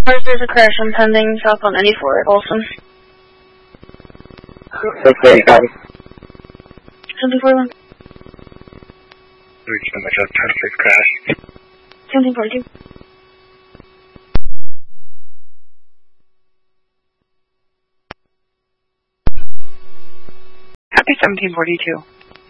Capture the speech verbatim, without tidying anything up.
There's a crash impending south on ninety-four at Olson. Okay, copy. Something forty-one. Reach number just ten six crash. Something forty-two. Happy seventeen forty-two.